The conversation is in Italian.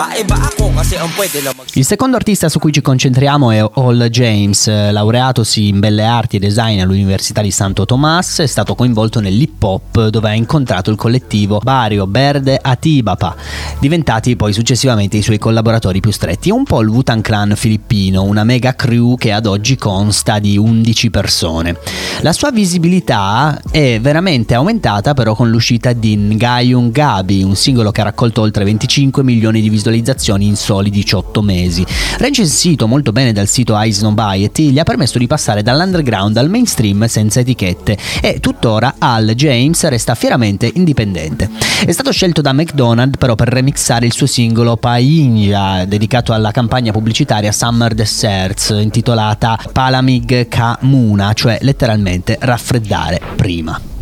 Il secondo artista su cui ci concentriamo è Hall James, laureatosi in belle arti e design all'Università di Santo Tomás. È stato coinvolto nell'hip hop, dove ha incontrato il collettivo Barrio Verde Atibapa, diventati poi successivamente i suoi collaboratori più stretti. È un po' il Wu-Tang Clan filippino, una mega crew che ad oggi consta di 11 persone. La sua visibilità è veramente aumentata però con l'uscita di Ngayun Gabi, un singolo che ha raccolto oltre 25 milioni di visualizzazioni in soli 18 mesi. Recensito molto bene dal sito iSnobiety, gli ha permesso di passare dall'underground al mainstream senza etichette e tuttora Hall James resta fieramente indipendente. È stato scelto da McDonald's però per remixare il suo singolo Painja, dedicato alla campagna pubblicitaria Summer Desserts, intitolata Palamig Ka Muna, cioè letteralmente raffreddare prima.